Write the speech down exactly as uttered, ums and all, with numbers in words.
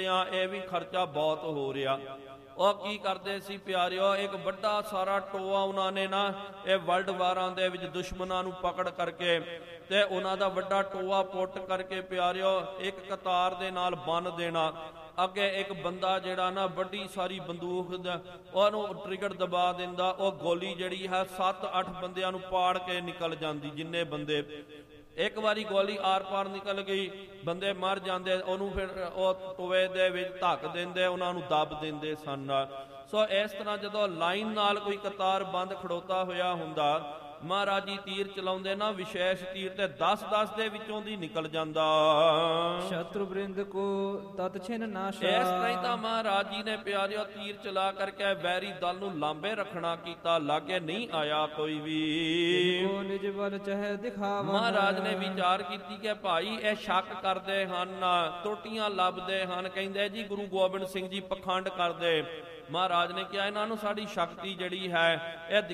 ਇਹ ਵੀ ਖਰਚਾ ਬਹੁਤ ਹੋ ਰਿਹਾ। ਉਹ ਕੀ ਕਰਦੇ ਸੀ ਪਿਆਰਿਓ, ਇੱਕ ਵੱਡਾ ਸਾਰਾ ਟੋਆ ਉਹਨਾਂ ਨੇ ਨਾ ਇਹ ਵਰਲਡ ਵਾਰਾਂ ਦੇ ਵਿੱਚ ਦੁਸ਼ਮਣਾਂ ਨੂੰ ਪਕੜ ਕਰਕੇ ਤੇ ਉਹਨਾਂ ਦਾ ਵੱਡਾ ਟੋਆ ਪੁੱਟ ਕਰਕੇ ਪਿਆਰਿਓ ਇੱਕ ਕਤਾਰ ਦੇ ਨਾਲ ਬੰਨ ਦੇਣਾ। ਅੱਗੇ ਇੱਕ ਬੰਦਾ ਜਿਹੜਾ ਨਾ ਵੱਡੀ ਸਾਰੀ ਬੰਦੂਕ ਦਾ ਉਹਨੂੰ ਟ੍ਰਿਗਰ ਦਬਾ ਦਿੰਦਾ, ਉਹ ਗੋਲੀ ਜਿਹੜੀ ਹੈ ਸੱਤ ਅੱਠ ਬੰਦਿਆਂ ਨੂੰ ਪਾੜ ਕੇ ਨਿਕਲ ਜਾਂਦੀ। ਜਿੰਨੇ ਬੰਦੇ ਇੱਕ ਵਾਰੀ ਗੋਲੀ ਆਰ ਪਾਰ ਨਿਕਲ ਗਈ, ਬੰਦੇ ਮਰ ਜਾਂਦੇ, ਉਹਨੂੰ ਫਿਰ ਉਹ ਟੋਏ ਦੇ ਵਿੱਚ ਧੱਕ ਦਿੰਦੇ, ਉਹਨਾਂ ਨੂੰ ਦੱਬ ਦਿੰਦੇ ਸਨ। ਸੋ ਇਸ ਤਰ੍ਹਾਂ ਜਦੋਂ ਲਾਈਨ ਨਾਲ ਕੋਈ ਕਤਾਰ ਬੰਦ ਖੜੋਤਾ ਹੋਇਆ ਹੁੰਦਾ, ਮਹਾਰਾਜ ਜੀ ਤੀਰ ਚਲਾਉਂਦੇ ਨਾ ਵਿਸ਼ੇਸ਼ ਤੀਰ ਤੇ ਦਸ ਦਸ ਦੇ ਵਿੱਚੋਂ ਦੀ ਨਿਕਲ ਜਾਂਦਾ। ਸ਼ਤਰੂ ਬ੍ਰਿੰਦ ਕੋ ਤਤ ਛਿਨ ਨਾਸ਼ਾ। ਇਸ ਤਰ੍ਹਾਂ ਹੀ ਤਾਂ ਮਹਾਰਾਜ ਜੀ ਨੇ ਪਿਆਰਿਓ ਤੀਰ ਚਲਾ ਕਰਕੇ ਵੈਰੀ ਦਲ ਨੂੰ ਲਾਂਬੇ ਰੱਖਣਾ ਕੀਤਾ, ਲਾਗੇ ਨਹੀਂ ਆਇਆ ਕੋਈ ਵੀ। ਕੋ ਨਿਜ ਬਲ ਚਹਿ ਦਿਖਾਵਾ। ਮਹਾਰਾਜ ਨੇ ਵਿਚਾਰ ਕੀਤੀ ਕਿ ਭਾਈ ਇਹ ਸ਼ੱਕ ਕਰਦੇ ਹਨ, ਤਰੁੱਟੀਆਂ ਲੱਭਦੇ ਹਨ, ਕਹਿੰਦੇ ਜੀ ਗੁਰੂ ਗੋਬਿੰਦ ਸਿੰਘ ਜੀ ਪਖੰਡ ਕਰਦੇ। ਮਹਾਰਾਜ ਨੇ ਕਿਹਾ ਇਹਨਾਂ ਨੂੰ ਸਾਡੀ ਸ਼ਕਤੀ ਜਿਹੜੀ ਹੈ ਇਹ